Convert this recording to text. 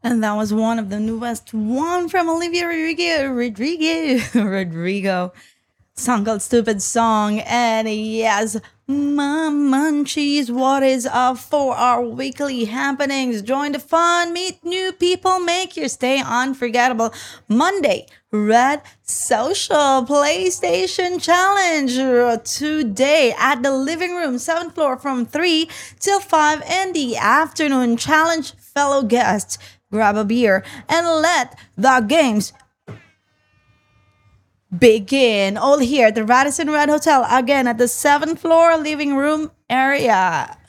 And that was one of the newest one from Olivia Rodrigo. Song called Stupid Song. And yes, Munchies, what is up for our weekly happenings? Join the fun, meet new people, make your stay unforgettable. Monday, Red Social PlayStation Challenge today at the living room, 7th floor from 3 till 5 in the afternoon. Challenge fellow guests, grab a beer, and let the games begin. All here at the Radisson Red Hotel, again at the 7th floor living room area.